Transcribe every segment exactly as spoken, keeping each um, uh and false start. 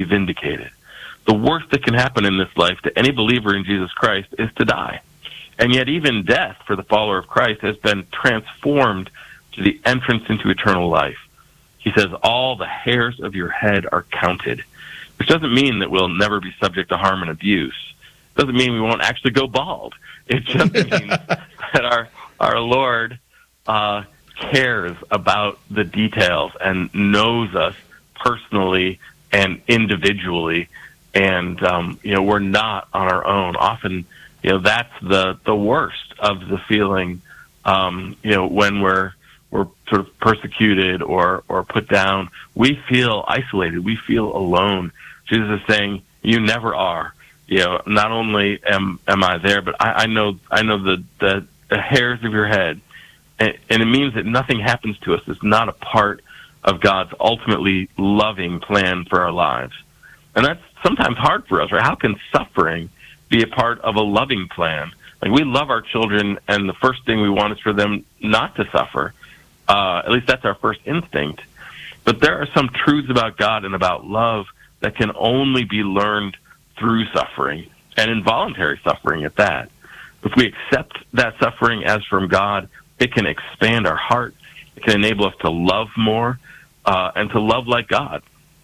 vindicated. The worst that can happen in this life to any believer in Jesus Christ is to die. And yet even death for the follower of Christ has been transformed to the entrance into eternal life. He says, all the hairs of your head are counted, which doesn't mean that we'll never be subject to harm and abuse. It doesn't mean we won't actually go bald. It just means that our, our Lord uh, cares about the details and knows us personally and individually. And, um, you know, we're not on our own. Often, you know, that's the, the worst of the feeling, um, you know, when we're, we're sort of persecuted or, or put down. We feel isolated. We feel alone. Jesus is saying, you never are. You know, not only am, am I there, but I, I know, I know the, the, the hairs of your head. And, and it means that nothing happens to us. It's not a part of God's ultimately loving plan for our lives. And that's sometimes hard for us, right? How can suffering be a part of a loving plan? Like, we love our children, and the first thing we want is for them not to suffer. Uh, at least that's our first instinct. But there are some truths about God and about love that can only be learned through suffering, and involuntary suffering at that. If we accept that suffering as from God, it can expand our heart. It can enable us to love more uh, and to love like God.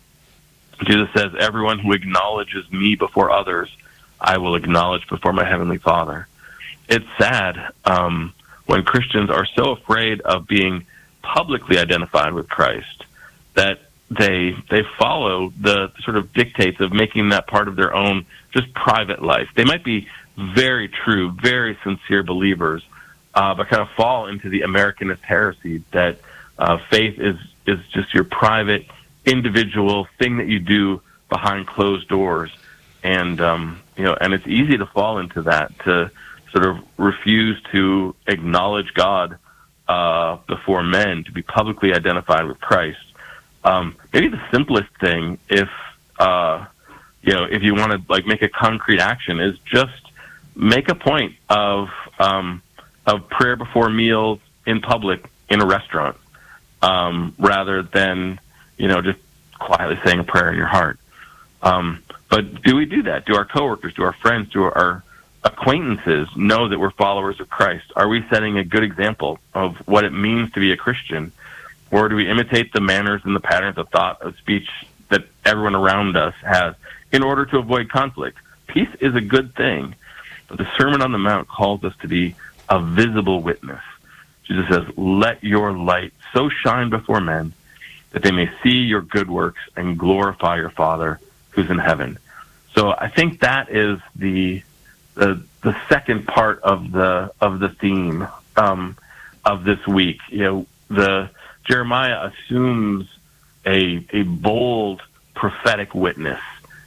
Jesus says, everyone who acknowledges me before others, I will acknowledge before my heavenly Father. It's sad um, when Christians are so afraid of being publicly identified with Christ that they they follow the sort of dictates of making that part of their own just private life. They might be very true, very sincere believers, uh, but kind of fall into the Americanist heresy that uh, faith is is just your private, individual thing that you do behind closed doors. And um, you know, and it's easy to fall into that, to sort of refuse to acknowledge God uh, before men, to be publicly identified with Christ. Um, maybe the simplest thing, if uh, you know, if you want to like make a concrete action, is just make a point of um, of prayer before meals in public in a restaurant, um, rather than, you know, just quietly saying a prayer in your heart. Um, but do we do that? Do our coworkers, do our friends, do our acquaintances know that we're followers of Christ? Are we setting a good example of what it means to be a Christian? Or do we imitate the manners and the patterns of thought, of speech that everyone around us has in order to avoid conflict? Peace is a good thing, but the Sermon on the Mount calls us to be a visible witness. Jesus says, let your light so shine before men that they may see your good works and glorify your Father who's in heaven. So I think that is the the, the second part of the of the theme um, of this week. You know, the Jeremiah assumes a a bold prophetic witness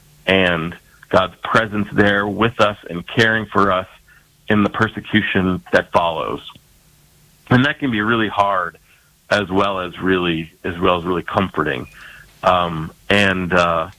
and God's presence there with us and caring for us in the persecution that follows. And that can be really hard as well as really as well as really comforting. Um, and uh,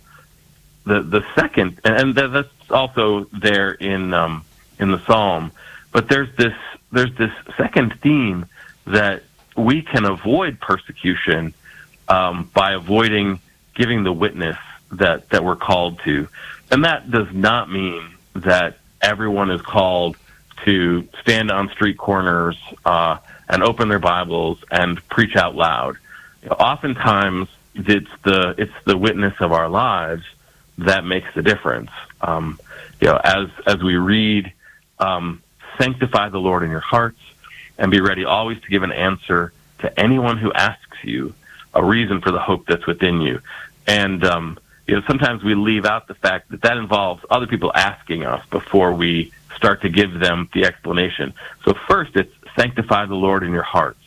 the the second, and that's also there in um, in the Psalm, but there's this there's this second theme that we can avoid persecution um, by avoiding giving the witness that, that we're called to. And that does not mean that everyone is called to stand on street corners uh, and open their Bibles and preach out loud. You know, oftentimes, it's the it's the witness of our lives that makes the difference. Um, you know, as as we read, um, sanctify the Lord in your hearts, and be ready always to give an answer to anyone who asks you a reason for the hope that's within you. And, um, you know, sometimes we leave out the fact that that involves other people asking us before we start to give them the explanation. So first, it's sanctify the Lord in your hearts.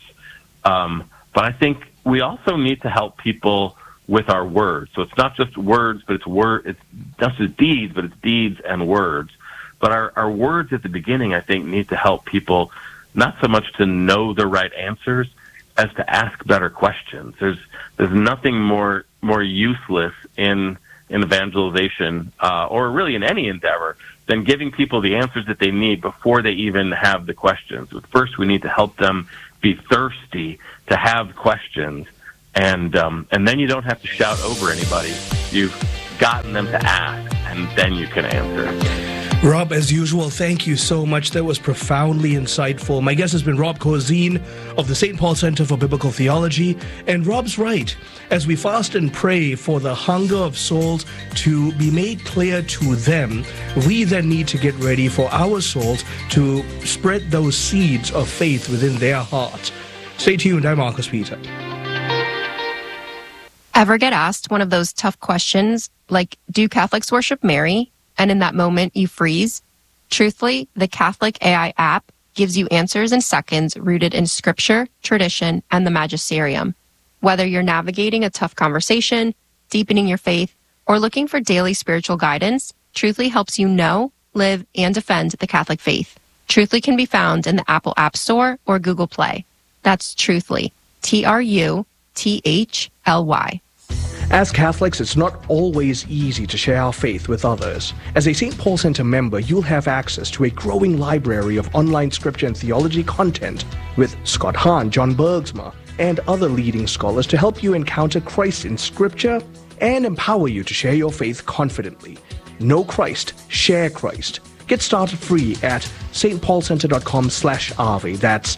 Um, but I think we also need to help people with our words. So it's not just words, but it's word, it's not just deeds, but it's deeds and words. But our, our words at the beginning, I think, need to help people not so much to know the right answers as to ask better questions. There's there's nothing more more useless in in evangelization uh, or really in any endeavor than giving people the answers that they need before they even have the questions. But first, we need to help them be thirsty to have questions, and um, and then you don't have to shout over anybody. You've gotten them to ask, and then you can answer. Rob, as usual, thank you so much. That was profoundly insightful. My guest has been Rob Corzine of the Saint Paul Center for Biblical Theology. And Rob's right. As we fast and pray for the hunger of souls to be made clear to them, we then need to get ready for our souls to spread those seeds of faith within their hearts. Stay tuned. I'm Marcus Peter. Ever get asked one of those tough questions like, do Catholics worship Mary? And in that moment, you freeze? Truthfully, the Catholic A I app gives you answers in seconds rooted in scripture, tradition, and the magisterium. Whether you're navigating a tough conversation, deepening your faith, or looking for daily spiritual guidance, Truthfully helps you know, live, and defend the Catholic faith. Truthfully can be found in the Apple App Store or Google Play. That's Truthfully, T R U T H L Y. As Catholics, it's not always easy to share our faith with others. As a Saint Paul Center member, you'll have access to a growing library of online scripture and theology content with Scott Hahn, John Bergsma, and other leading scholars to help you encounter Christ in scripture and empower you to share your faith confidently. Know Christ, share Christ. Get started free at stpaulcenter.com slash AVE. That's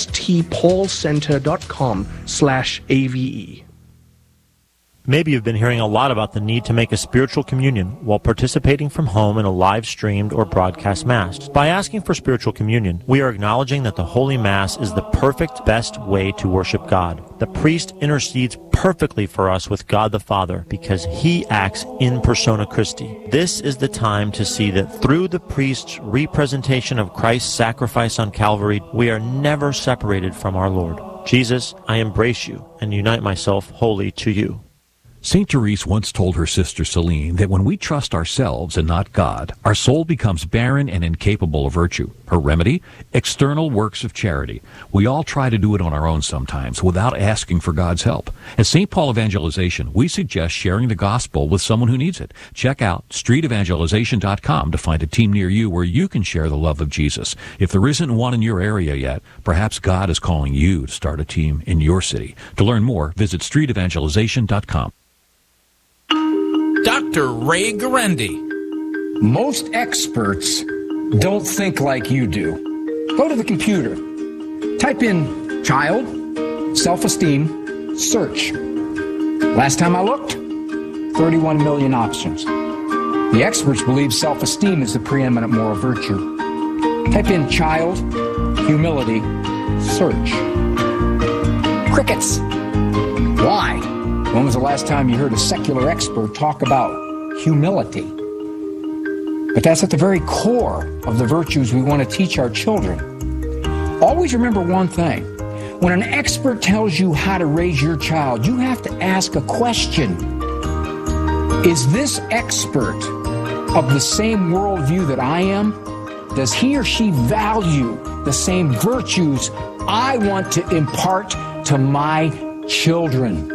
stpaulcenter.com slash AVE. Maybe you've been hearing a lot about the need to make a spiritual communion while participating from home in a live-streamed or broadcast Mass. By asking for spiritual communion, we are acknowledging that the Holy Mass is the perfect, best way to worship God. The priest intercedes perfectly for us with God the Father because he acts in persona Christi. This is the time to see that through the priest's representation of Christ's sacrifice on Calvary, we are never separated from our Lord. Jesus, I embrace you and unite myself wholly to you. Saint Therese once told her sister Celine that when we trust ourselves and not God, our soul becomes barren and incapable of virtue. Her remedy? External works of charity. We all try to do it on our own sometimes without asking for God's help. At Saint Paul Evangelization, we suggest sharing the gospel with someone who needs it. Check out street evangelization dot com to find a team near you where you can share the love of Jesus. If there isn't one in your area yet, perhaps God is calling you to start a team in your city. To learn more, visit street evangelization dot com. Doctor Ray Guarendi. Most experts don't think like you do. Go to the computer. Type in child, self-esteem, search. Last time I looked, thirty-one million options. The experts believe self-esteem is the preeminent moral virtue. Type in child, humility, search. Crickets. Why? When was the last time you heard a secular expert talk about humility? But that's at the very core of the virtues we want to teach our children. Always remember one thing. When an expert tells you how to raise your child, you have to ask a question. Is this expert of the same worldview that I am? Does he or she value the same virtues I want to impart to my children?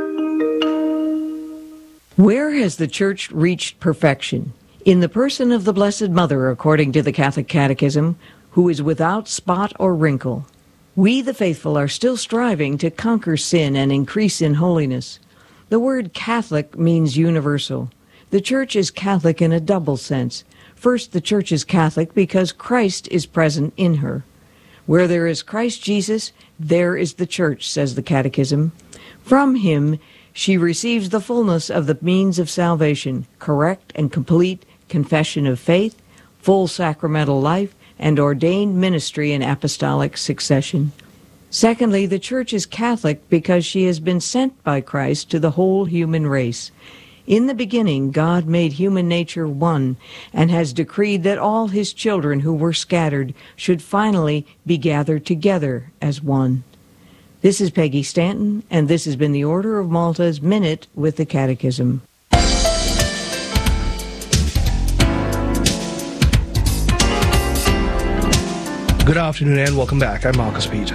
Where has the Church reached perfection? In the person of the Blessed Mother, according to the Catholic Catechism, who is without spot or wrinkle. We, the faithful, are still striving to conquer sin and increase in holiness. The word Catholic means universal. The Church is Catholic in a double sense. First, the Church is Catholic because Christ is present in her. Where there is Christ Jesus, there is the Church, says the Catechism. From him, she receives the fullness of the means of salvation, correct and complete confession of faith, full sacramental life, and ordained ministry in apostolic succession. Secondly, the Church is Catholic because she has been sent by Christ to the whole human race. In the beginning, God made human nature one and has decreed that all his children who were scattered should finally be gathered together as one. This is Peggy Stanton, and this has been the Order of Malta's Minute with the Catechism. Good afternoon and welcome back. I'm Marcus Peter.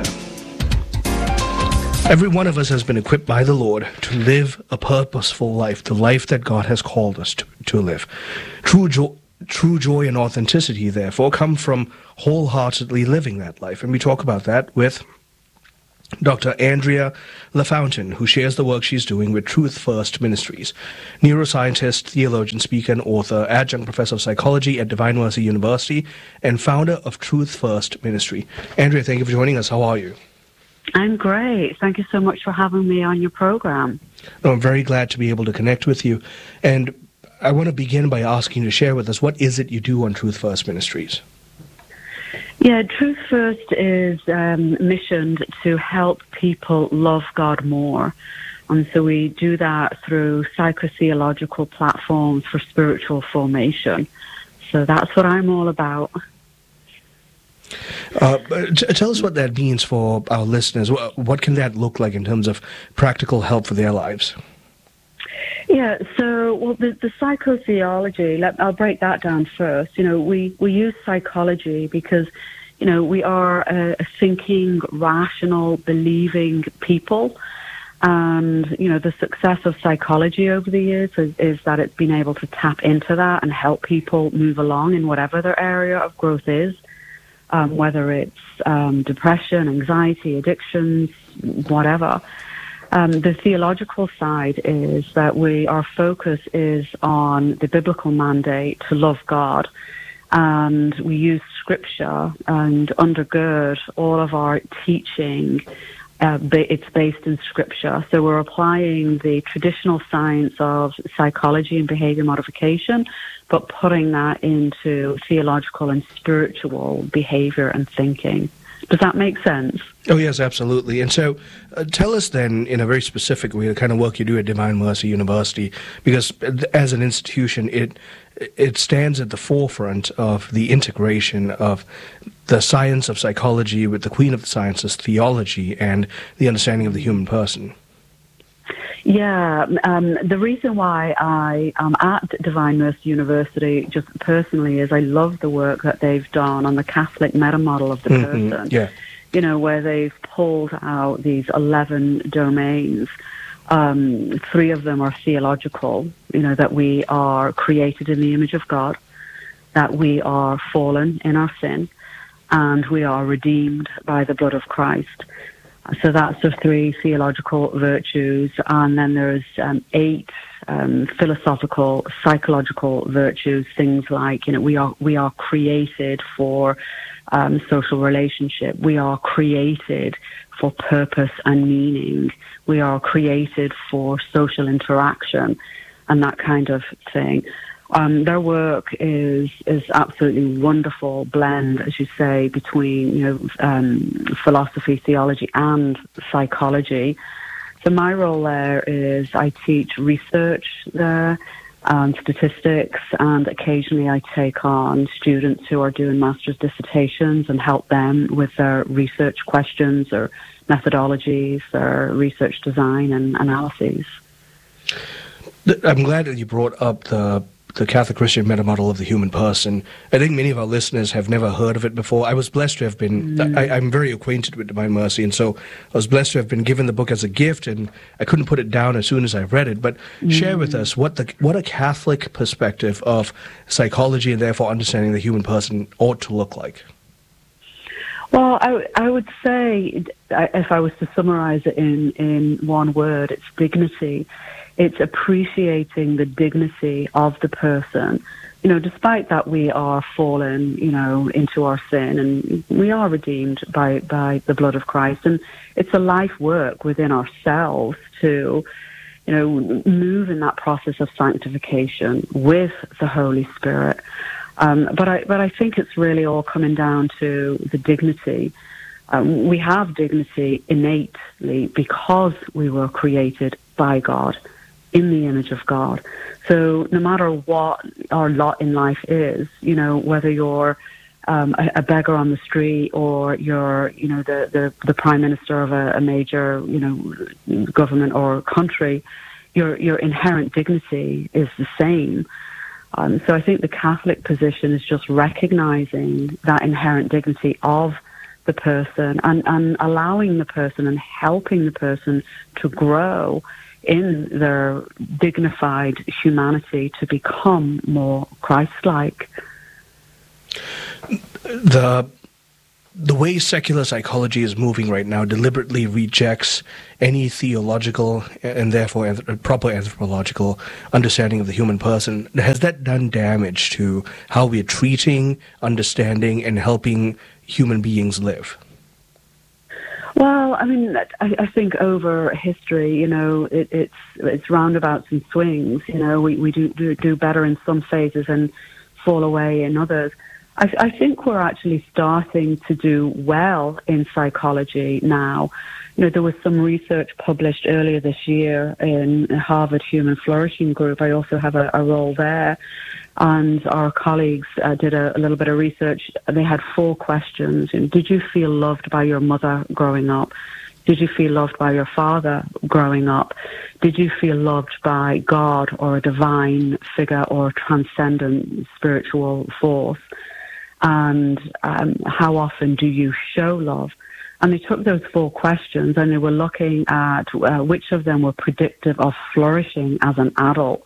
Every one of us has been equipped by the Lord to live a purposeful life, the life that God has called us to, to live. True joy, true joy and authenticity, therefore, come from wholeheartedly living that life. And we talk about that with Doctor Andrea LaFountain, who shares the work she's doing with Truth First Ministries. Neuroscientist, theologian, speaker, and author, adjunct professor of psychology at Divine Mercy University, and founder of Truth First Ministry. Andrea, thank you for joining us. How are you? I'm great. Thank you so much for having me on your program. Oh, I'm very glad to be able to connect with you. And I want to begin by asking you to share with us, what is it you do on Truth First Ministries? Yeah, Truth First is um, missioned to help people love God more. And so we do that through psychotheological platforms for spiritual formation. So that's what I'm all about. Uh, t- tell us what that means for our listeners. What, what can that look like in terms of practical help for their lives? Yeah, so well, the, the psychotheology, let, I'll break that down first. You know, we, we use psychology because, you know, we are a, a thinking, rational, believing people. And, you know, the success of psychology over the years is, is that it's been able to tap into that and help people move along in whatever their area of growth is, um, whether it's um, depression, anxiety, addictions, whatever. Um, the theological side is that we, our focus is on the biblical mandate to love God, and we use Scripture and undergird all of our teaching. Uh, it's based in Scripture, so we're applying the traditional science of psychology and behavior modification, but putting that into theological and spiritual behavior and thinking. Does that make sense? Oh, yes, absolutely. And so uh, tell us then, in a very specific way, the kind of work you do at Divine Mercy University, because as an institution, it it stands at the forefront of the integration of the science of psychology with the queen of the sciences, theology, and the understanding of the human person. Yeah, um, the reason why I am at Divine Mercy University, just personally, is I love the work that they've done on the Catholic meta model of the mm-hmm. person. Yeah. You know, where they've pulled out these eleven domains. Um, three of them are theological, you know, that we are created in the image of God, that we are fallen in our sin, and we are redeemed by the blood of Christ. So that's the three theological virtues, and then there's um, eight um, philosophical, psychological virtues. Things like, you know, we are we are created for um, social relationship. We are created for purpose and meaning. We are created for social interaction, and that kind of thing. Um, their work is is absolutely wonderful blend, as you say, between, you know, um, philosophy, theology, and psychology. So my role there is I teach research there, um, statistics, and occasionally I take on students who are doing master's dissertations and help them with their research questions or methodologies or research design and analyses. I'm glad that you brought up the the Catholic Christian meta model of the human person. I think many of our listeners have never heard of it before. I was blessed to have been, mm. I, I'm very acquainted with Divine Mercy, and so I was blessed to have been given the book as a gift, and I couldn't put it down as soon as I read it. But mm. share with us what the what a Catholic perspective of psychology and therefore understanding the human person ought to look like. Well, I, I would say, if I was to summarize it in, in one word, it's dignity. It's appreciating the dignity of the person. You know, despite that we are fallen, you know, into our sin, and we are redeemed by, by the blood of Christ. And it's a life work within ourselves to, you know, move in that process of sanctification with the Holy Spirit. Um, but I, but I think it's really all coming down to the dignity. Um, we have dignity innately because we were created by God, in the image of God. So no matter what our lot in life is, you know, whether you're um, a, a beggar on the street or you're, you know, the, the, the prime minister of a, a major, you know, government or country, your your inherent dignity is the same. Um, so I think the Catholic position is just recognizing that inherent dignity of the person and, and allowing the person and helping the person to grow in their dignified humanity to become more Christ-like. The the way secular psychology is moving right now deliberately rejects any theological and therefore anth- proper anthropological understanding of the human person. Has that done damage to how we are treating, understanding, and helping human beings live? Well, I mean, I, I think over history, you know, it, it's it's roundabouts and swings. You know, we, we do, do do better in some phases and fall away in others. I, I think we're actually starting to do well in psychology now. You know, there was some research published earlier this year in Harvard Human Flourishing Group. I also have a, a role there. And our colleagues uh, did a, a little bit of research. They had four questions. You know, did you feel loved by your mother growing up? Did you feel loved by your father growing up? Did you feel loved by God or a divine figure or transcendent spiritual force? And um, how often do you show love? And they took those four questions and they were looking at uh, which of them were predictive of flourishing as an adult.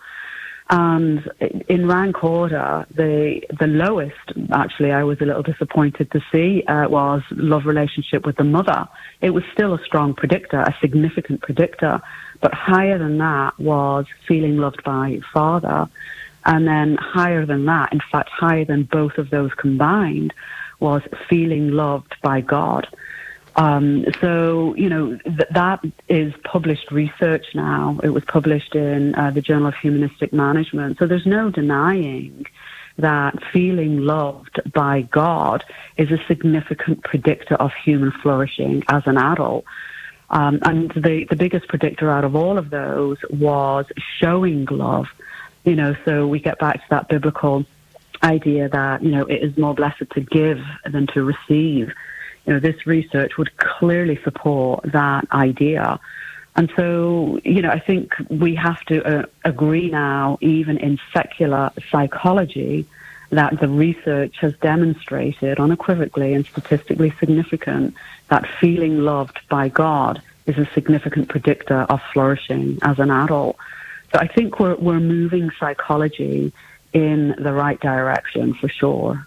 And in rank order, the the lowest, actually, I was a little disappointed to see, uh, was love relationship with the mother. It was still a strong predictor, a significant predictor, but higher than that was feeling loved by father. And then higher than that, in fact, higher than both of those combined, was feeling loved by God. Um, so, you know, th- that is published research now. It was published in uh, the Journal of Humanistic Management. So there's no denying that feeling loved by God is a significant predictor of human flourishing as an adult. Um, and the, the biggest predictor out of all of those was showing love. You know, so we get back to that biblical idea that, you know, it is more blessed to give than to receive. You know, this research would clearly support that idea. And so, you know, I think we have to uh, agree now, even in secular psychology, that the research has demonstrated unequivocally and statistically significant that feeling loved by God is a significant predictor of flourishing as an adult. So I think we're we're moving psychology in the right direction for sure.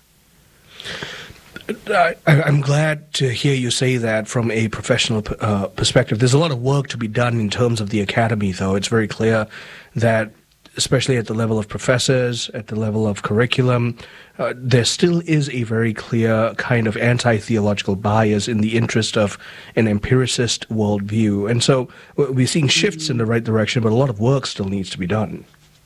I, I'm glad to hear you say that from a professional uh, perspective. There's a lot of work to be done in terms of the academy, though. It's very clear that, especially at the level of professors, at the level of curriculum, uh, there still is a very clear kind of anti-theological bias in the interest of an empiricist worldview. And so we're seeing shifts in the right direction, but a lot of work still needs to be done.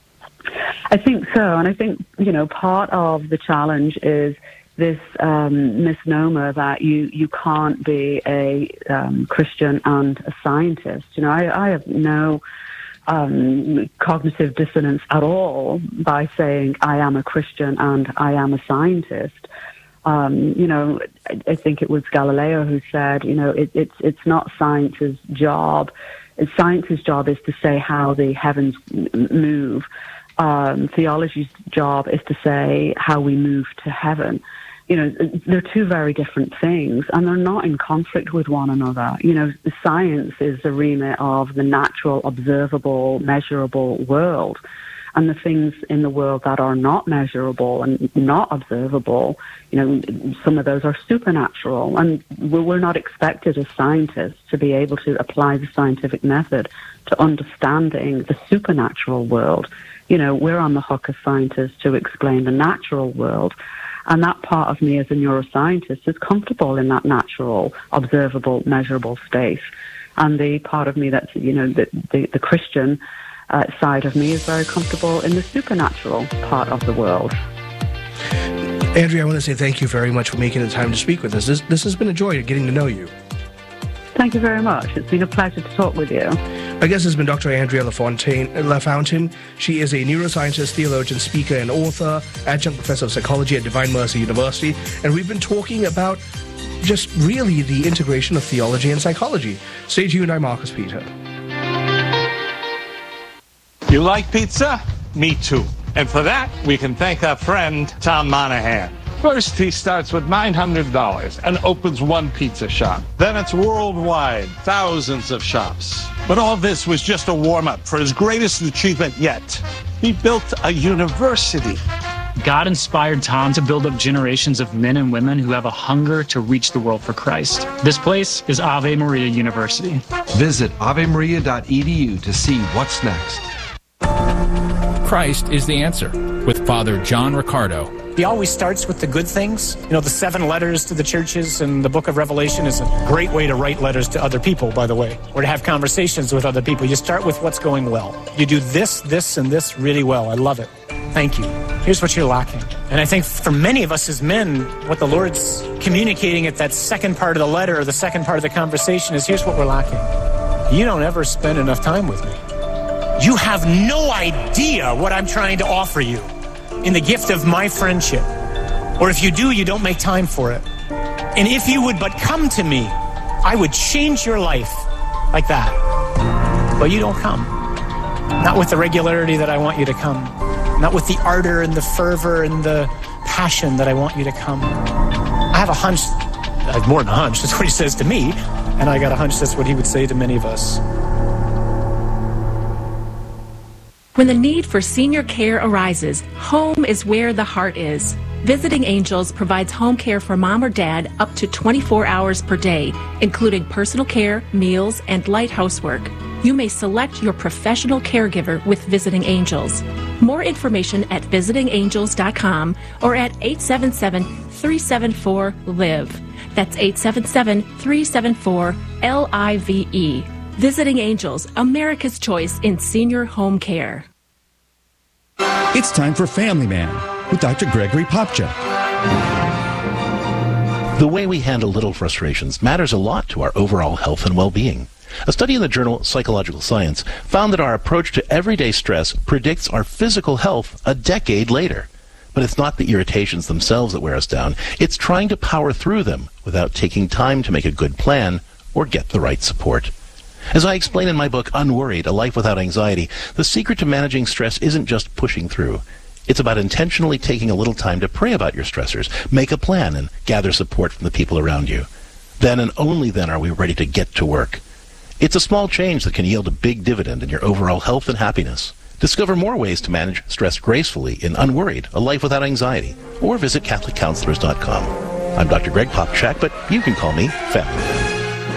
I think so. And I think, you know, part of the challenge is this um, misnomer that you, you can't be a um, Christian and a scientist. You know, I, I have no um, cognitive dissonance at all by saying I am a Christian and I am a scientist. Um, you know, I, I think it was Galileo who said, you know, it, it's it's not science's job. Science's job is to say how the heavens move. Um, theology's job is to say how we move to heaven. You know, they're two very different things, and they're not in conflict with one another. You know, science is the remit of the natural, observable, measurable world. And the things in the world that are not measurable and not observable, you know, some of those are supernatural. And we're not expected as scientists to be able to apply the scientific method to understanding the supernatural world. You know, we're on the hook as scientists to explain the natural world. And that part of me as a neuroscientist is comfortable in that natural, observable, measurable space. And the part of me that's, you know, the, the, the Christian uh, side of me is very comfortable in the supernatural part of the world. Andrea, I want to say thank you very much for making the time to speak with us. This, this has been a joy getting to know you. Thank you very much. It's been a pleasure to talk with you. My guest has been Doctor Andrea LaFontaine. LaFountain. She is a neuroscientist, theologian, speaker, and author, adjunct professor of psychology at Divine Mercy University. And we've been talking about just really the integration of theology and psychology. Stay tuned. I'm Marcus Peter. You like pizza? Me too. And for that, we can thank our friend, Tom Monahan. First, he starts with nine hundred dollars and opens one pizza shop. Then it's worldwide, thousands of shops. But all this was just a warm-up for his greatest achievement yet. He built a university God inspired Tom to build up generations of men and women who have a hunger to reach the world for Christ. This place is Ave Maria University. Visit ave maria dot e d u to see what's next. Christ is the answer with Father John Riccardo. He always starts with the good things. You know, the seven letters to the churches and the book of Revelation is a great way to write letters to other people, by the way, or to have conversations with other people. You start with what's going well. You do this, this, and this really well. I love it. Thank you. Here's what you're lacking. And I think for many of us as men, what the Lord's communicating at that second part of the letter or the second part of the conversation is, here's what we're lacking. You don't ever spend enough time with me. You have no idea what I'm trying to offer you in the gift of my friendship. Or if you do, you don't make time for it. And if you would but come to me, I would change your life like that. But you don't come. Not with the regularity that I want you to come. Not with the ardor and the fervor and the passion that I want you to come. I have a hunch, I have more than a hunch, that's what he says to me, and I got a hunch that's what he would say to many of us. When the need for senior care arises, home is where the heart is. Visiting Angels provides home care for mom or dad up to twenty-four hours per day, including personal care, meals, and light housework. You may select your professional caregiver with Visiting Angels. More information at visiting angels dot com or at eight seven seven, three seven four, L I V E. That's eight seven seven, three seven four, L I V E. Visiting Angels, America's choice in senior home care. It's time for Family Man with Doctor Gregory Popcak. The way we handle little frustrations matters a lot to our overall health and well-being. A study in the journal Psychological Science found that our approach to everyday stress predicts our physical health a decade later. But it's not the irritations themselves that wear us down. It's trying to power through them without taking time to make a good plan or get the right support. As I explain in my book, Unworried, A Life Without Anxiety, the secret to managing stress isn't just pushing through. It's about intentionally taking a little time to pray about your stressors, make a plan, and gather support from the people around you. Then and only then are we ready to get to work. It's a small change that can yield a big dividend in your overall health and happiness. Discover more ways to manage stress gracefully in Unworried, A Life Without Anxiety, or visit Catholic Counselors dot com. I'm Doctor Greg Popcak, but you can call me Family Man.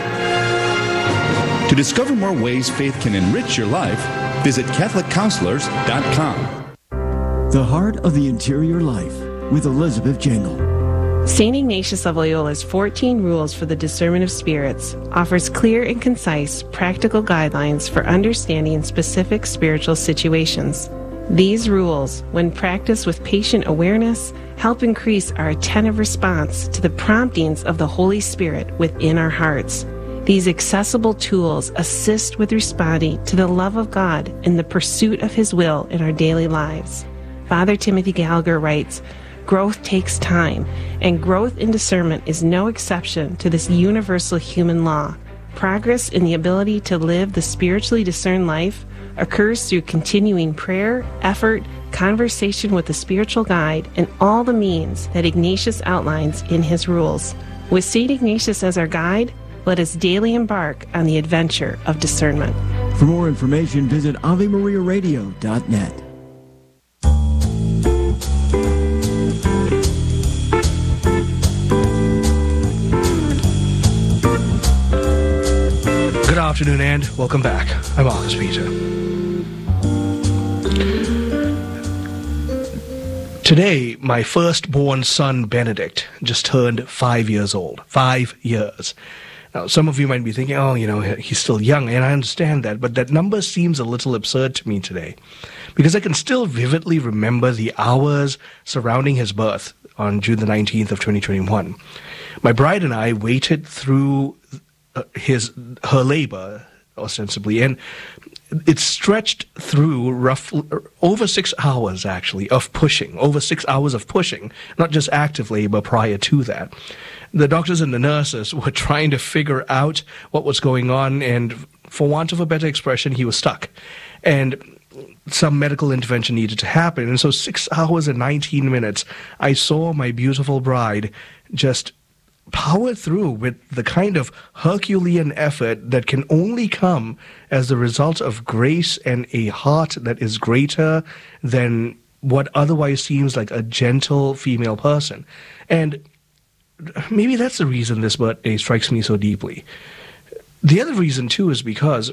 To discover more ways faith can enrich your life, visit Catholic Counselors dot com. The Heart of the Interior Life with Elizabeth Jangle. Saint Ignatius of Loyola's fourteen Rules for the Discernment of Spirits offers clear and concise, practical guidelines for understanding specific spiritual situations. These rules, when practiced with patient awareness, help increase our attentive response to the promptings of the Holy Spirit within our hearts. These accessible tools assist with responding to the love of God and the pursuit of His will in our daily lives. Father Timothy Gallagher writes, "Growth takes time, and growth in discernment is no exception to this universal human law. Progress in the ability to live the spiritually discerned life occurs through continuing prayer, effort, conversation with the spiritual guide, and all the means that Ignatius outlines in his rules. With Saint Ignatius as our guide, let us daily embark on the adventure of discernment." For more information, visit ave maria radio dot net. Good afternoon and welcome back. I'm Marcus Peter. Today, my firstborn son, Benedict, just turned five years old. Five years. Now, some of you might be thinking, oh, you know, he's still young, and I understand that, but that number seems a little absurd to me today, because I can still vividly remember the hours surrounding his birth on June the nineteenth of twenty twenty-one. My bride and I waited through uh, his her labor, ostensibly, and it stretched through roughly over six hours, actually, of pushing, over six hours of pushing, not just active labor prior to that. The doctors and the nurses were trying to figure out what was going on, and for want of a better expression, he was stuck. And some medical intervention needed to happen. And so six hours and nineteen minutes, I saw my beautiful bride just power through with the kind of Herculean effort that can only come as the result of grace and a heart that is greater than what otherwise seems like a gentle female person. And maybe that's the reason this birthday strikes me so deeply. The other reason, too, is because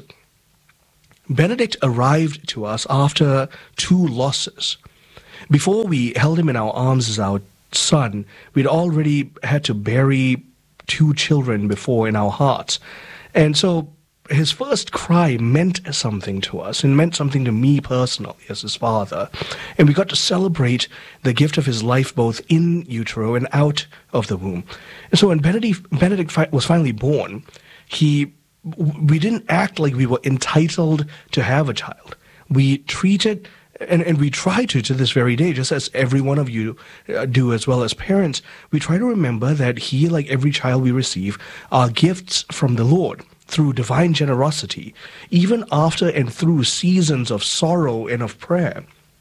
Benedict arrived to us after two losses. Before we held him in our arms as our son, we'd already had to bury two children before in our hearts. And so his first cry meant something to us, and meant something to me personally as his father. And we got to celebrate the gift of his life both in utero and out of the womb. And so when Benedict, Benedict fi- was finally born, he we didn't act like we were entitled to have a child. We treated, and, and we try to to this very day, just as every one of you uh, do as well as parents, we try to remember that he, like every child we receive, are gifts from the Lord through divine generosity, even after and through seasons of sorrow and of prayer.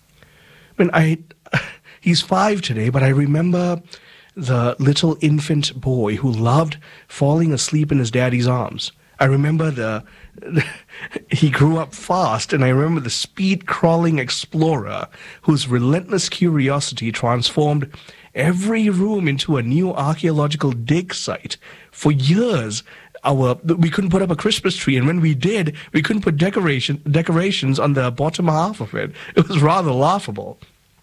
I mean, I, he's five today, but I remember the little infant boy who loved falling asleep in his daddy's arms. I remember the, the he grew up fast, and I remember the speed-crawling explorer whose relentless curiosity transformed every room into a new archaeological dig site. For years, our we couldn't put up a Christmas tree, and when we did, we couldn't put decoration decorations on the bottom half of it. It was rather laughable.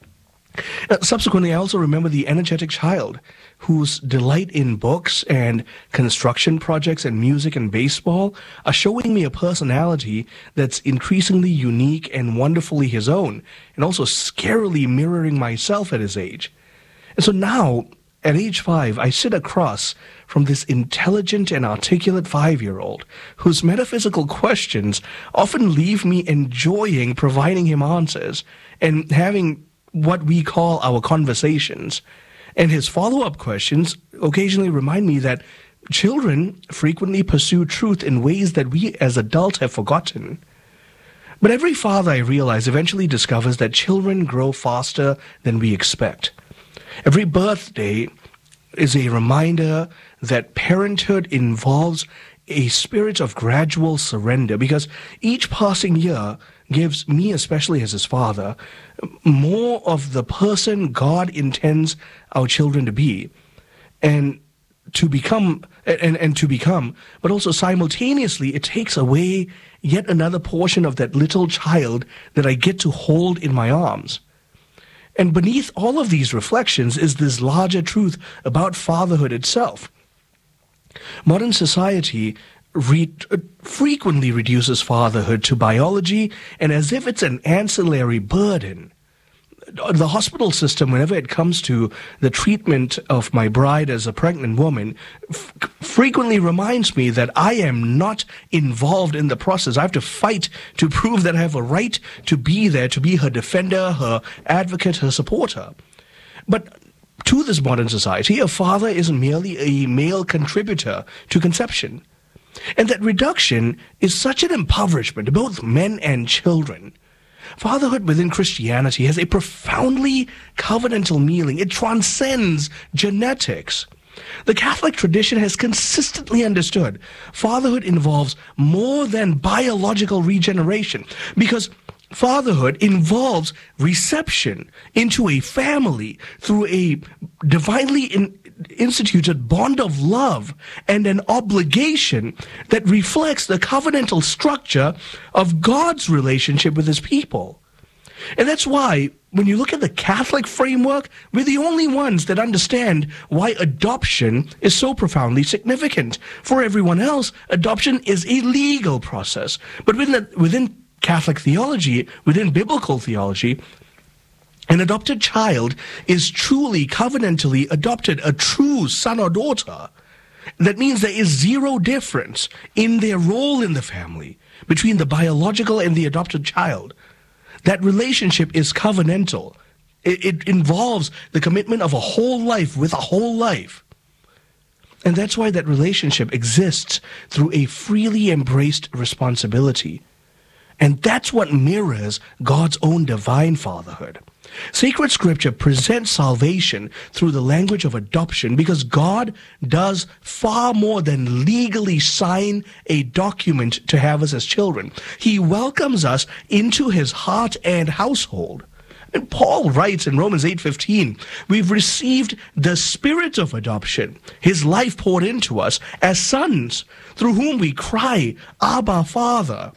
Uh, subsequently, I also remember the energetic child whose delight in books and construction projects and music and baseball are showing me a personality that's increasingly unique and wonderfully his own, and also scarily mirroring myself at his age. And so now, at age five, I sit across from this intelligent and articulate five-year-old whose metaphysical questions often leave me enjoying providing him answers and having what we call our conversations. And his follow-up questions occasionally remind me that children frequently pursue truth in ways that we as adults have forgotten. But every father, I realize, eventually discovers that children grow faster than we expect. Every birthday is a reminder that parenthood involves a spirit of gradual surrender, because each passing year gives me, especially as his father, more of the person God intends our children to be, and to become, and, and to become, but also simultaneously it takes away yet another portion of that little child that I get to hold in my arms. And beneath all of these reflections is this larger truth about fatherhood itself. Modern society re- frequently reduces fatherhood to biology, and as if it's an ancillary burden. The hospital system, whenever it comes to the treatment of my bride as a pregnant woman, f- frequently reminds me that I am not involved in the process. I have to fight to prove that I have a right to be there, to be her defender, her advocate, her supporter. But to this modern society, a father is merely a male contributor to conception. And that reduction is such an impoverishment to both men and children. Fatherhood within Christianity has a profoundly covenantal meaning. It transcends genetics. The Catholic tradition has consistently understood fatherhood involves more than biological regeneration, because fatherhood involves reception into a family through a divinely in, instituted bond of love and an obligation that reflects the covenantal structure of God's relationship with his people. And that's why, when you look at the Catholic framework, we're the only ones that understand why adoption is so profoundly significant. For everyone else, adoption is a legal process. But within, the, within Catholic theology, within biblical theology, an adopted child is truly covenantally adopted, a true son or daughter. That means there is zero difference in their role in the family between the biological and the adopted child. That relationship is covenantal. It, it involves the commitment of a whole life with a whole life. And that's why that relationship exists through a freely embraced responsibility. And that's what mirrors God's own divine fatherhood. Sacred Scripture presents salvation through the language of adoption, because God does far more than legally sign a document to have us as children. He welcomes us into his heart and household. And Paul writes in Romans eight fifteen, we've received the spirit of adoption, his life poured into us as sons, through whom we cry, Abba, Father.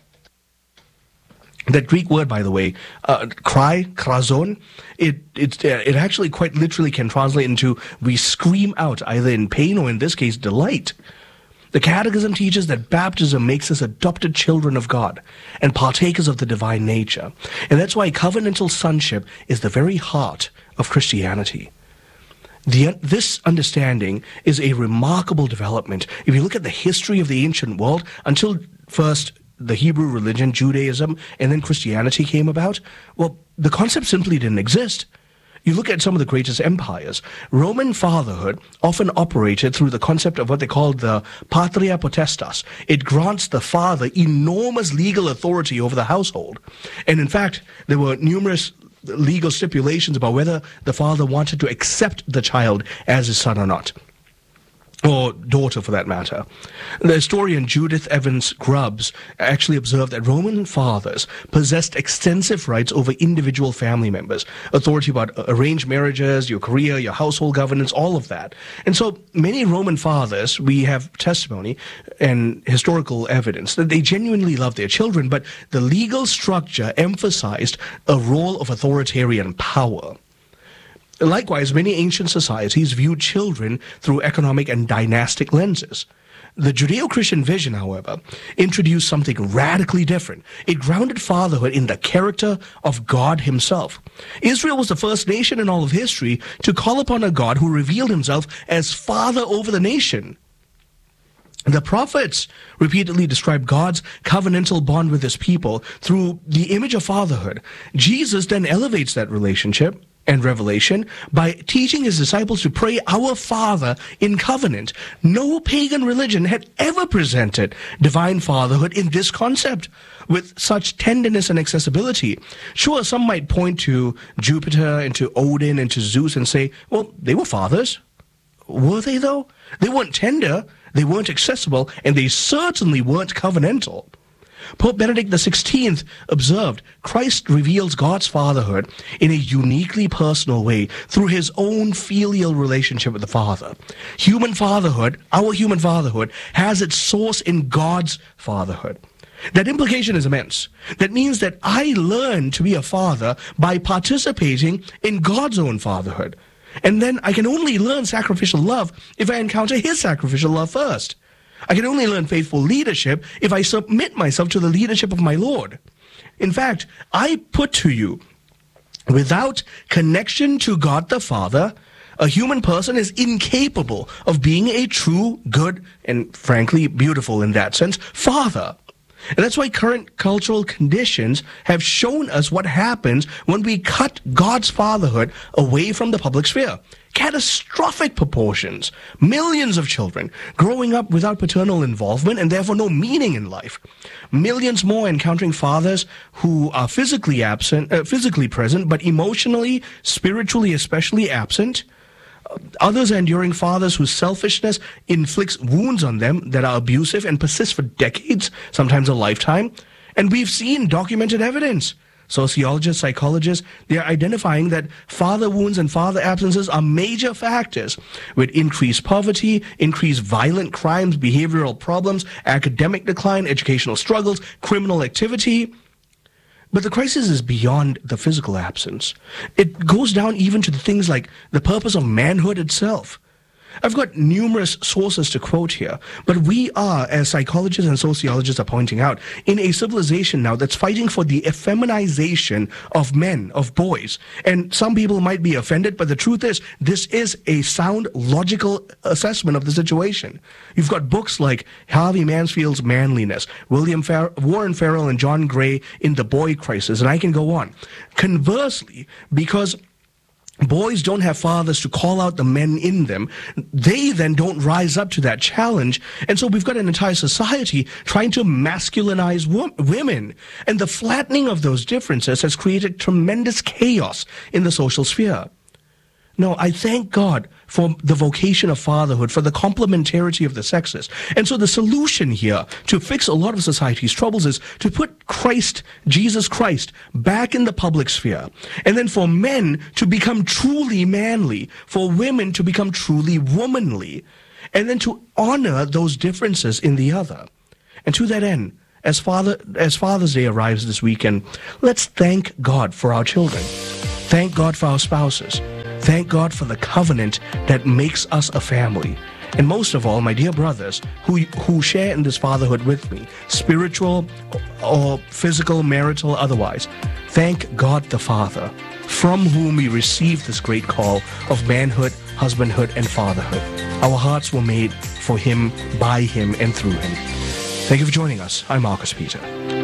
That Greek word, by the way, uh, cry, krazon, it, it, uh, it actually quite literally can translate into we scream out, either in pain or in this case, delight. The Catechism teaches that baptism makes us adopted children of God and partakers of the divine nature. And that's why covenantal sonship is the very heart of Christianity. The, this understanding is a remarkable development. If you look at the history of the ancient world, until first the Hebrew religion, Judaism, and then Christianity came about, well, the concept simply didn't exist. You look at some of the greatest empires. Roman fatherhood often operated through the concept of what they called the patria potestas. It grants the father enormous legal authority over the household. And in fact, there were numerous legal stipulations about whether the father wanted to accept the child as his son or not, or daughter for that matter. The historian Judith Evans Grubbs actually observed that Roman fathers possessed extensive rights over individual family members, authority about arranged marriages, your career, your household governance, all of that. And so many Roman fathers, we have testimony and historical evidence that they genuinely loved their children, but the legal structure emphasized a role of authoritarian power. Likewise, many ancient societies viewed children through economic and dynastic lenses. The Judeo-Christian vision, however, introduced something radically different. It grounded fatherhood in the character of God himself. Israel was the first nation in all of history to call upon a God who revealed himself as father over the nation. The prophets repeatedly describe God's covenantal bond with his people through the image of fatherhood. Jesus then elevates that relationship and revelation by teaching his disciples to pray, Our Father in covenant. No pagan religion had ever presented divine fatherhood in this concept with such tenderness and accessibility. Sure, some might point to Jupiter and to Odin and to Zeus and say, well, they were fathers. Were they, though? They weren't tender, they weren't accessible, and they certainly weren't covenantal. Pope Benedict the sixteenth observed, Christ reveals God's fatherhood in a uniquely personal way through his own filial relationship with the Father. Human fatherhood, our human fatherhood, has its source in God's fatherhood. That implication is immense. That means that I learn to be a father by participating in God's own fatherhood. And then I can only learn sacrificial love if I encounter his sacrificial love first. I can only learn faithful leadership if I submit myself to the leadership of my Lord. In fact, I put to you, without connection to God the Father, a human person is incapable of being a true, good, and frankly, beautiful in that sense, father. And that's why current cultural conditions have shown us what happens when we cut God's fatherhood away from the public sphere. Catastrophic proportions. Millions of children growing up without paternal involvement and therefore no meaning in life. Millions more encountering fathers who are physically absent, uh, physically present, but emotionally, spiritually especially absent. Others are enduring fathers whose selfishness inflicts wounds on them that are abusive and persist for decades, sometimes a lifetime. And we've seen documented evidence. Sociologists, psychologists, they're identifying that father wounds and father absences are major factors with increased poverty, increased violent crimes, behavioral problems, academic decline, educational struggles, criminal activity. But the crisis is beyond the physical absence. It goes down even to the things like the purpose of manhood itself. I've got numerous sources to quote here, but we are, as psychologists and sociologists are pointing out, in a civilization now that's fighting for the effeminization of men, of boys. And some people might be offended, but the truth is, this is a sound, logical assessment of the situation. You've got books like Harvey Mansfield's Manliness, William Fer- Warren Farrell and John Gray in The Boy Crisis, and I can go on. Conversely, because boys don't have fathers to call out the men in them, they then don't rise up to that challenge. And so we've got an entire society trying to masculinize wo- women. And the flattening of those differences has created tremendous chaos in the social sphere. No, I thank God for the vocation of fatherhood, for the complementarity of the sexes. And so the solution here to fix a lot of society's troubles is to put Christ, Jesus Christ, back in the public sphere. And then for men to become truly manly, for women to become truly womanly, and then to honor those differences in the other. And to that end, as Father, as Father's Day arrives this weekend, let's thank God for our children. Thank God for our spouses. Thank God for the covenant that makes us a family. And most of all, my dear brothers who who share in this fatherhood with me, spiritual or physical, marital, otherwise, thank God the Father, from whom we receive this great call of manhood, husbandhood, and fatherhood. Our hearts were made for Him, by Him, and through Him. Thank you for joining us. I'm Marcus Peter.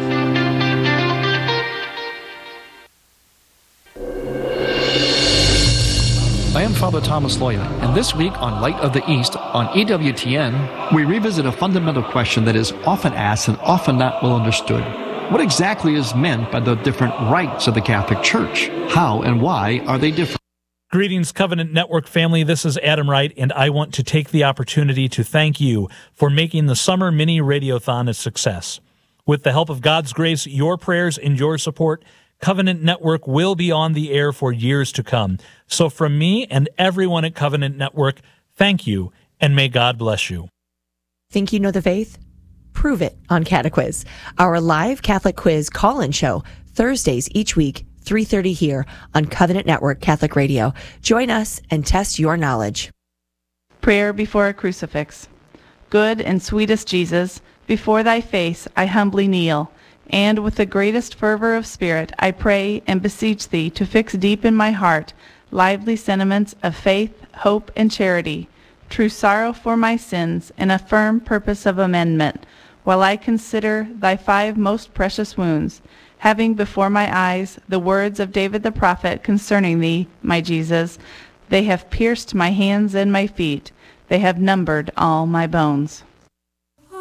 I am Father Thomas Loya, and this week on Light of the East on E W T N, we revisit a fundamental question that is often asked and often not well understood. What exactly is meant by the different rites of the Catholic Church? How and why are they different? Greetings, Covenant Network family. This is Adam Wright, and I want to take the opportunity to thank you for making the Summer Mini Radiothon a success. With the help of God's grace, your prayers, and your support, Covenant Network will be on the air for years to come. So from me and everyone at Covenant Network, thank you, and may God bless you. Think you know the faith? Prove it on Catequiz, our live Catholic quiz call-in show, Thursdays each week, three thirty here on Covenant Network Catholic Radio. Join us and test your knowledge. Prayer before a crucifix. Good and sweetest Jesus, before thy face I humbly kneel, and with the greatest fervor of spirit I pray and beseech thee to fix deep in my heart lively sentiments of faith, hope, and charity, true sorrow for my sins, and a firm purpose of amendment, while I consider thy five most precious wounds, having before my eyes the words of David the prophet concerning thee, my Jesus. They have pierced my hands and my feet. They have numbered all my bones.